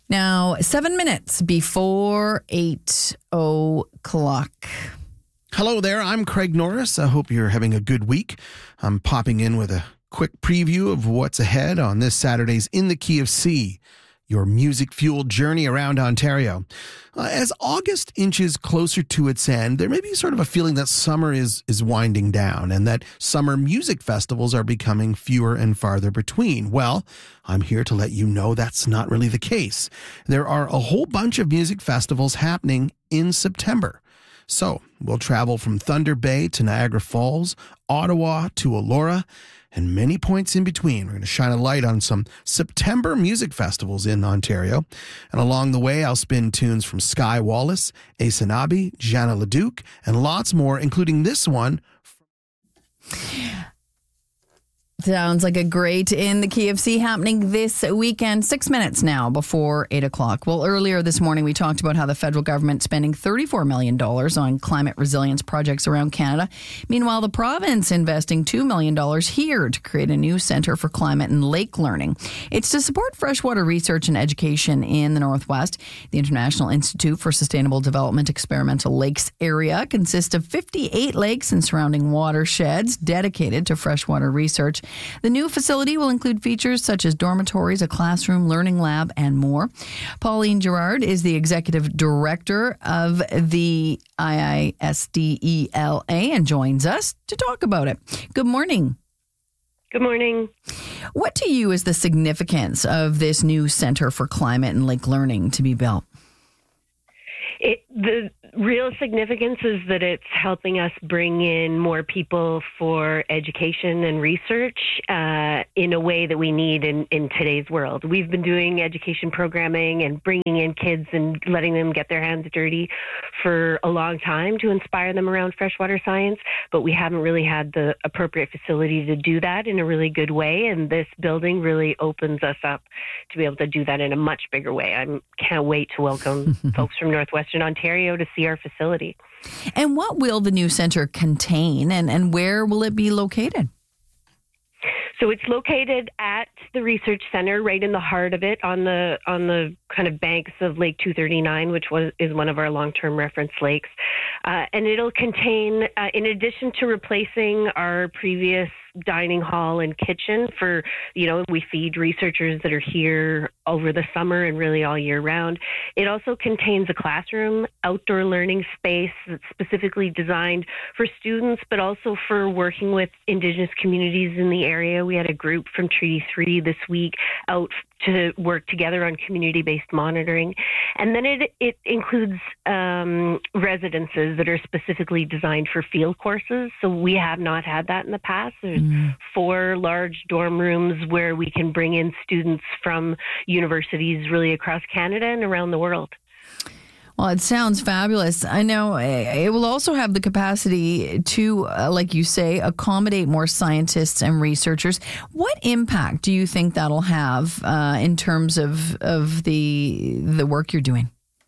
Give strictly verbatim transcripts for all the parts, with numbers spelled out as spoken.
Now, seven minutes before eight o'clock. Hello there, I'm Craig Norris. I hope you're having a good week. I'm popping in with a quick preview of what's ahead on this Saturday's In the Key of C, your music-fueled journey around Ontario. Uh, as August inches closer to its end, there may be sort of a feeling that summer is is winding down and that summer music festivals are becoming fewer and farther between. Well, I'm here to let you know that's not really the case. There are a whole bunch of music festivals happening in September. So we'll travel from Thunder Bay to Niagara Falls, Ottawa to Elora, and many points in between. We're going to shine a light on some September music festivals in Ontario. And along the way, I'll spin tunes from Skye Wallace, Aysanabee, Jana Leduc, and lots more, including this one. Sounds like a great In the Key of C happening this weekend, six minutes now before eight o'clock. Well, earlier this morning, we talked about how the federal government spending thirty-four million dollars on climate resilience projects around Canada. Meanwhile, the province investing two million dollars here to create a new centre for climate and lake learning. It's to support freshwater research and education in the Northwest. The International Institute for Sustainable Development Experimental Lakes area consists of fifty-eight lakes and surrounding watersheds dedicated to freshwater research. The new facility will include features such as dormitories, a classroom, learning lab, and more. Pauline Gerard is the executive director of the I I S D E L A and joins us to talk about it. Good morning. Good morning. What to you is the significance of this new Centre for Climate and Lake Learning to be built? It, the real significance is that it's helping us bring in more people for education and research uh, in a way that we need in, in today's world. We've been doing education programming and bringing in kids and letting them get their hands dirty for a long time to inspire them around freshwater science, but we haven't really had the appropriate facility to do that in a really good way, and this building really opens us up to be able to do that in a much bigger way. I can't wait to welcome folks from Northwestern Ontario to see our facility. And what will the new centre contain, and, and where will it be located? So it's located at the Research Centre, right in the heart of it, on the on the kind of banks of Lake two thirty-nine, which was is one of our long-term reference lakes. Uh, and it'll contain, uh, in addition to replacing our previous dining hall and kitchen for, you know, we feed researchers that are here over the summer and really all year round. It also contains a classroom, outdoor learning space that's specifically designed for students, but also for working with Indigenous communities in the area. We had a group from Treaty three this week out to work together on community-based monitoring. And then it it includes um, residences that are specifically designed for field courses. So we have not had that in the past. There's mm. four large dorm rooms where we can bring in students from universities really across Canada and around the world. Well, it sounds fabulous. I know it will also have the capacity to, uh, like you say, accommodate more scientists and researchers. What impact do you think that'll have uh, in terms of of the the work you're doing?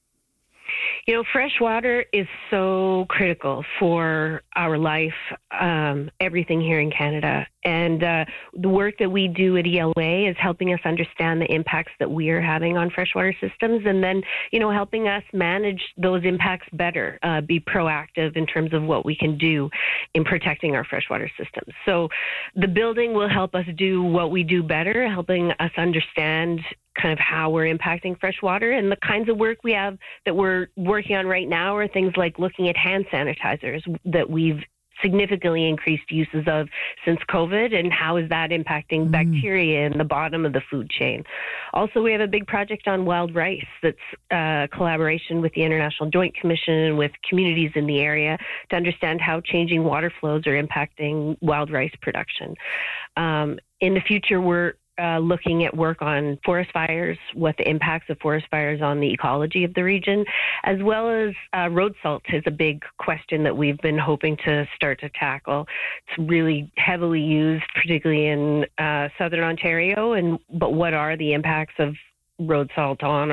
You know, fresh water is so critical for our life, um, everything here in Canada. And uh, the work that we do at E L A is helping us understand the impacts that we are having on freshwater systems, and then, you know, helping us manage those impacts better, uh, be proactive in terms of what we can do in protecting our freshwater systems. So the building will help us do what we do better, helping us understand kind of how we're impacting freshwater. And the kinds of work we have that we're working on right now are things like looking at hand sanitizers that we've significantly increased uses of since COVID, and how is that impacting mm. bacteria in the bottom of the food chain. Also, we have a big project on wild rice that's a collaboration with the International Joint Commission and with communities in the area to understand how changing water flows are impacting wild rice production. Um, in the future, we're Uh, looking at work on forest fires, what the impacts of forest fires on the ecology of the region, as well as uh, road salt is a big question that we've been hoping to start to tackle. It's really heavily used, particularly in uh, southern Ontario, and but what are the impacts of road salt on our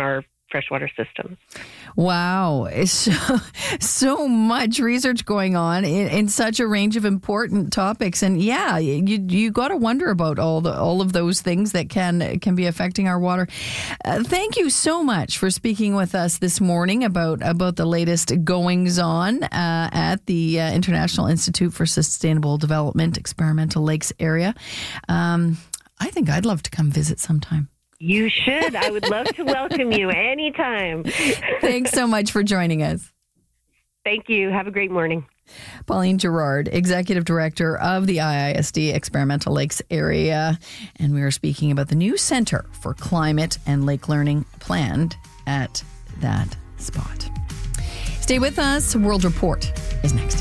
freshwater systems. Wow. So, so much research going on in, in such a range of important topics. And yeah, you you got to wonder about all the all of those things that can can be affecting our water. Uh, thank you so much for speaking with us this morning about, about the latest goings on uh, at the uh, International Institute for Sustainable Development, Experimental Lakes area. Um, I think I'd love to come visit sometime. You should. I would love to welcome you anytime. Thanks so much for joining us. Thank you. Have a great morning. Pauline Gerard, Executive Director of the I I S D Experimental Lakes Area. And we are speaking about the new Center for Climate and Lake Learning planned at that spot. Stay with us. World Report is next.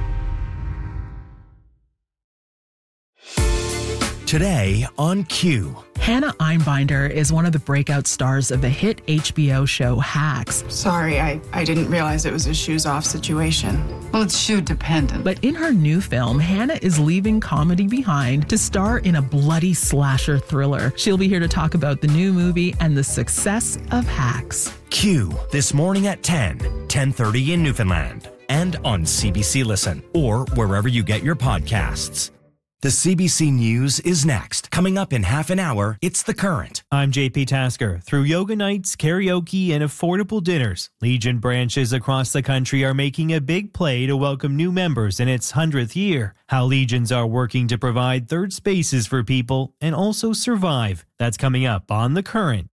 Today on Q. Hannah Einbinder is one of the breakout stars of the hit H B O show Hacks. Sorry, I, I didn't realize it was a shoes-off situation. Well, it's shoe-dependent. But in her new film, Hannah is leaving comedy behind to star in a bloody slasher thriller. She'll be here to talk about the new movie and the success of Hacks. Q, this morning at ten, ten thirty in Newfoundland, and on C B C Listen, or wherever you get your podcasts. The C B C News is next. Coming up in half an hour, it's The Current. I'm J P Tasker. Through yoga nights, karaoke, and affordable dinners, Legion branches across the country are making a big play to welcome new members in its hundredth year. How Legions are working to provide third spaces for people and also survive. That's coming up on The Current.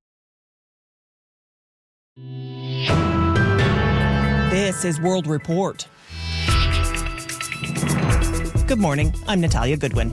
This is World Report. Good morning, I'm Natalia Goodwin.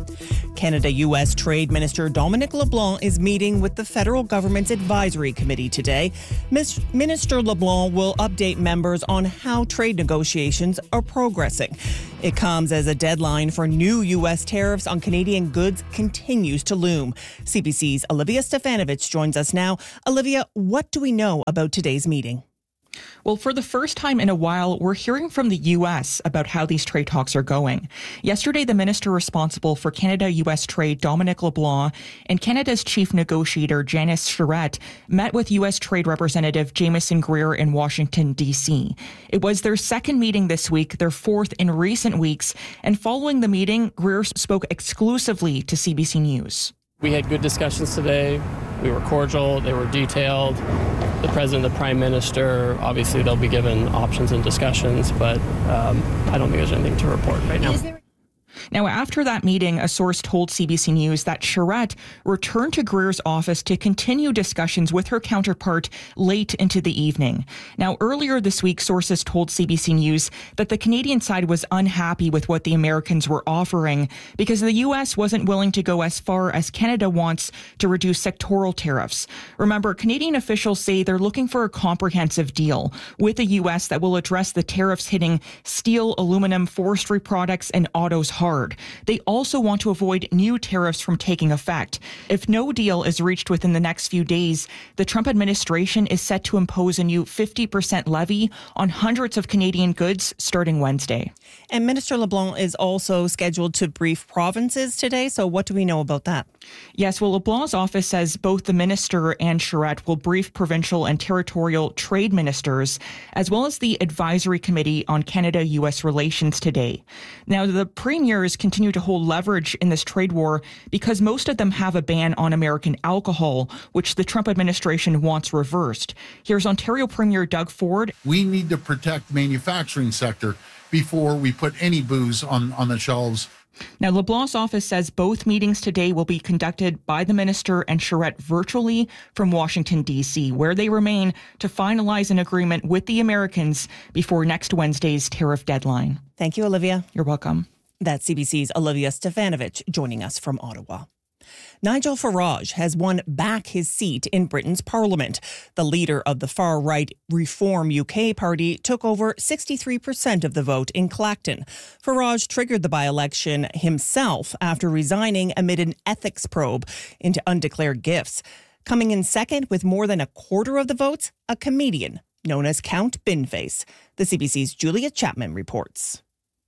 Canada-U S Trade Minister Dominic LeBlanc is meeting with the federal government's advisory committee today. Minister LeBlanc will update members on how trade negotiations are progressing. It comes as a deadline for new U S tariffs on Canadian goods continues to loom. C B C's Olivia Stefanovich joins us now. Olivia, what do we know about today's meeting? Well, for the first time in a while, we're hearing from the U S about how these trade talks are going. Yesterday, the minister responsible for Canada-U S trade, Dominic LeBlanc, and Canada's chief negotiator, Janice Charette, met with U S Trade Representative Jameson Greer in Washington, D C. It was their second meeting this week, their fourth in recent weeks, and following the meeting, Greer spoke exclusively to C B C News. We had good discussions today. We were cordial. They were detailed. The president, the prime minister, obviously they'll be given options and discussions, but um, I don't think there's anything to report right now. Now, after that meeting, a source told C B C News that Charette returned to Greer's office to continue discussions with her counterpart late into the evening. Now, earlier this week, sources told C B C News that the Canadian side was unhappy with what the Americans were offering because the U S wasn't willing to go as far as Canada wants to reduce sectoral tariffs. Remember, Canadian officials say they're looking for a comprehensive deal with the U S that will address the tariffs hitting steel, aluminum, forestry products, and autos hard. They also want to avoid new tariffs from taking effect. If no deal is reached within the next few days, the Trump administration is set to impose a new fifty percent levy on hundreds of Canadian goods starting Wednesday. And Minister LeBlanc is also scheduled to brief provinces today. So what do we know about that? Yes, well, LeBlanc's office says both the minister and Charette will brief provincial and territorial trade ministers, as well as the advisory committee on Canada-U S relations today. Now, the premiers continue to hold leverage in this trade war because most of them have a ban on American alcohol, which the Trump administration wants reversed. Here's Ontario Premier Doug Ford. We need to protect the manufacturing sector before we put any booze on, on the shelves. Now, LeBlanc's office says both meetings today will be conducted by the minister and Charette virtually from Washington, D C, where they remain to finalize an agreement with the Americans before next Wednesday's tariff deadline. Thank you, Olivia. You're welcome. That's C B C's Olivia Stefanovich joining us from Ottawa. Nigel Farage has won back his seat in Britain's Parliament. The leader of the far-right Reform U K party took over sixty-three percent of the vote in Clacton. Farage triggered the by-election himself after resigning amid an ethics probe into undeclared gifts. Coming in second with more than a quarter of the votes, a comedian known as Count Binface. The C B C's Julia Chapman reports.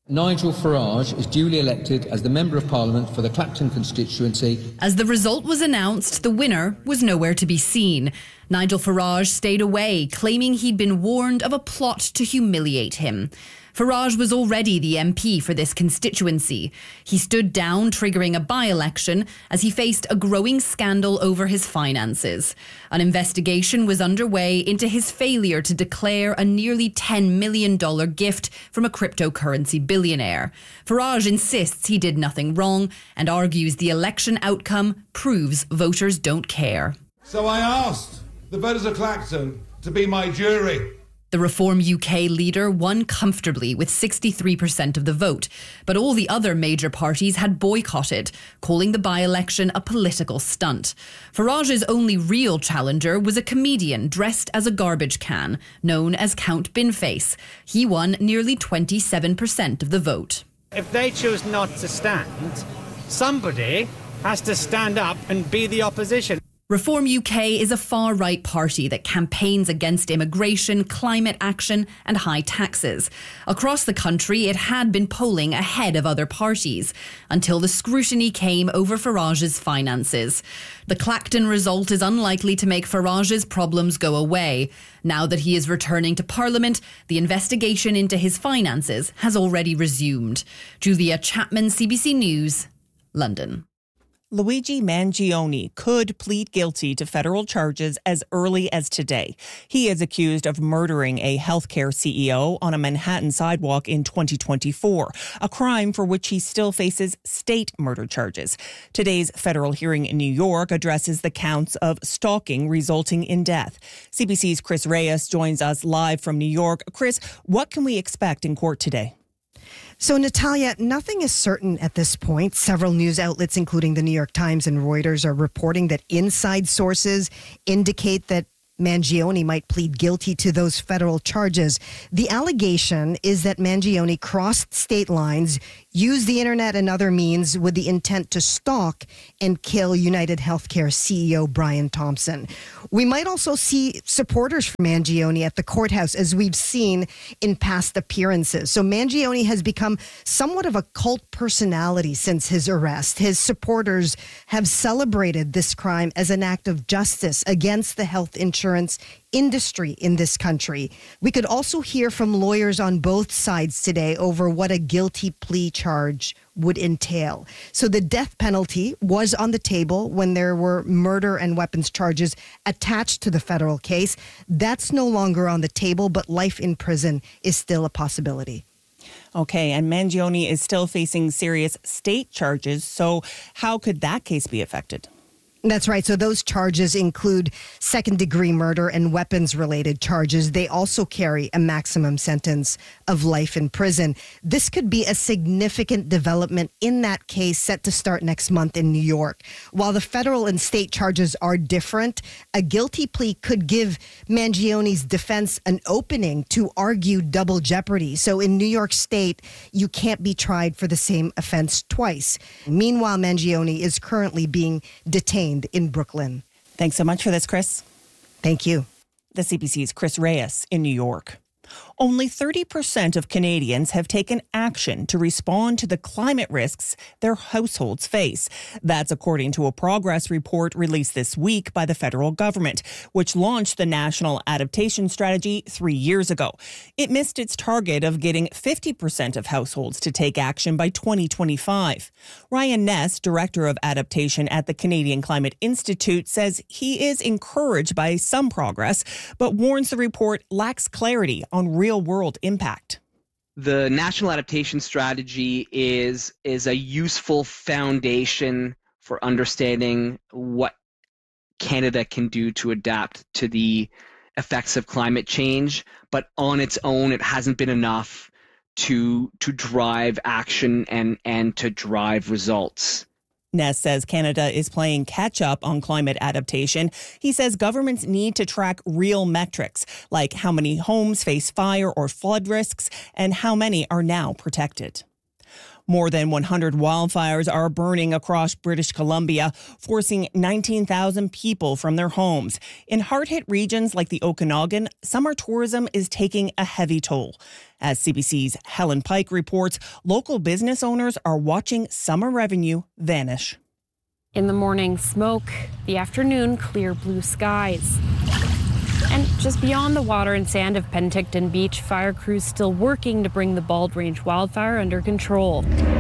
Nigel Farage is duly elected as the Member of Parliament for the Clacton constituency. As the result was announced, the winner was nowhere to be seen. Nigel Farage stayed away, claiming he'd been warned of a plot to humiliate him. Farage was already the M P for this constituency. He stood down, triggering a by-election as he faced a growing scandal over his finances. An investigation was underway into his failure to declare a nearly ten million dollars gift from a cryptocurrency billionaire. Farage insists he did nothing wrong and argues the election outcome proves voters don't care. So I asked the voters of Clacton to be my jury. The Reform U K leader won comfortably with sixty-three percent of the vote, but all the other major parties had boycotted, calling the by-election a political stunt. Farage's only real challenger was a comedian dressed as a garbage can, known as Count Binface. He won nearly twenty-seven percent of the vote. If they choose not to stand, somebody has to stand up and be the opposition. Reform U K is a far-right party that campaigns against immigration, climate action and high taxes. Across the country, it had been polling ahead of other parties until the scrutiny came over Farage's finances. The Clacton result is unlikely to make Farage's problems go away. Now that he is returning to Parliament, the investigation into his finances has already resumed. Julia Chapman, C B C News, London. Luigi Mangione could plead guilty to federal charges as early as today. He is accused of murdering a healthcare C E O on a Manhattan sidewalk in twenty twenty-four, a crime for which he still faces state murder charges. Today's federal hearing in New York addresses the counts of stalking resulting in death. C B C's Chris Reyes joins us live from New York. Chris, what can we expect in court today? So, Natalia, nothing is certain at this point. Several news outlets, including the New York Times and Reuters, are reporting that inside sources indicate that Mangione might plead guilty to those federal charges. The allegation is that Mangione crossed state lines, used the internet and other means with the intent to stalk and kill United Healthcare C E O Brian Thompson. We might also see supporters for Mangione at the courthouse, as we've seen in past appearances. So Mangione has become somewhat of a cult personality since his arrest. His supporters have celebrated this crime as an act of justice against the health insurance industry in this country. We could also hear from lawyers on both sides today over what a guilty plea charge would entail. So the death penalty was on the table when there were murder and weapons charges attached to the federal case. That's no longer on the table, but life in prison is still a possibility. Okay, and Mangione is still facing serious state charges. So how could that case be affected? That's right. So those charges include second-degree murder and weapons-related charges. They also carry a maximum sentence of life in prison. This could be a significant development in that case set to start next month in New York. While the federal and state charges are different, a guilty plea could give Mangione's defense an opening to argue double jeopardy. So in New York State, you can't be tried for the same offense twice. Meanwhile, Mangione is currently being detained in Brooklyn. Thanks so much for this, Chris. Thank you. The C B C's Chris Reyes in New York. Only thirty percent of Canadians have taken action to respond to the climate risks their households face. That's according to a progress report released this week by the federal government, which launched the National Adaptation Strategy three years ago. It missed its target of getting fifty percent of households to take action by twenty twenty-five. Ryan Ness, Director of Adaptation at the Canadian Climate Institute, says he is encouraged by some progress, but warns the report lacks clarity on real-world impact. The National Adaptation Strategy is is a useful foundation for understanding what Canada can do to adapt to the effects of climate change, but on its own, it hasn't been enough to to drive action and and to drive results. Ness says Canada is playing catch-up on climate adaptation. He says governments need to track real metrics, like how many homes face fire or flood risks and how many are now protected. More than one hundred wildfires are burning across British Columbia, forcing nineteen thousand people from their homes. In hard-hit regions like the Okanagan, summer tourism is taking a heavy toll. As C B C's Helen Pike reports, local business owners are watching summer revenue vanish. In the morning, smoke. The afternoon, clear blue skies. And just beyond the water and sand of Penticton Beach, fire crews still working to bring the Bald Range wildfire under control.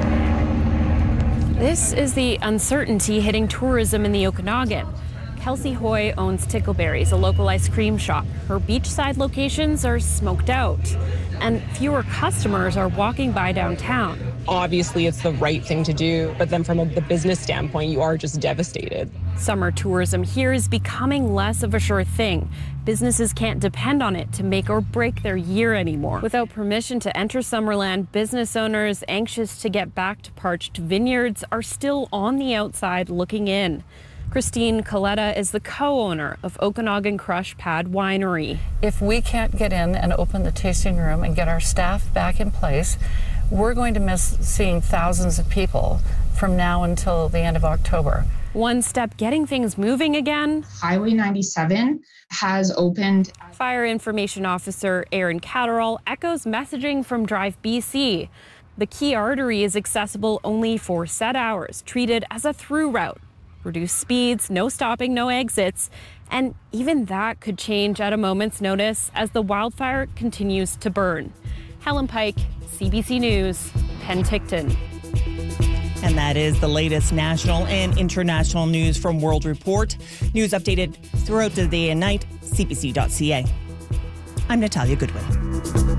This is the uncertainty hitting tourism in the Okanagan. Kelsey Hoy owns Tickleberries, a local ice cream shop. Her beachside locations are smoked out, and fewer customers are walking by downtown. Obviously, it's the right thing to do, but then from a, the business standpoint, you are just devastated. Summer tourism here is becoming less of a sure thing. Businesses can't depend on it to make or break their year anymore. Without permission to enter Summerland, business owners anxious to get back to parched vineyards are still on the outside looking in. Christine Coletta is the co-owner of Okanagan Crush Pad Winery. If we can't get in and open the tasting room and get our staff back in place, we're going to miss seeing thousands of people from now until the end of October. One step getting things moving again. Highway ninety-seven has opened. Fire Information Officer Aaron Catterall echoes messaging from Drive B C. The key artery is accessible only for set hours, treated as a through route. Reduced speeds, no stopping, no exits. And even that could change at a moment's notice as the wildfire continues to burn. Helen Pike, C B C News, Penticton. And that is the latest national and international news from World Report. News updated throughout the day and night, c b c dot c a. I'm Natalia Goodwin.